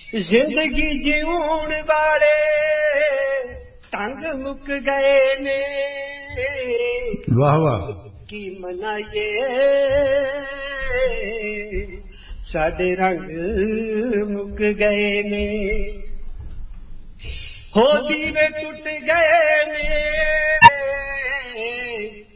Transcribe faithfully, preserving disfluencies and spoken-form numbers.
जिंदगी जीउण वाले ढंग मुक गए ने। वाह वाह। की मनाइए साडे रंग मुक गए ने। हो दीवे टुट गए ने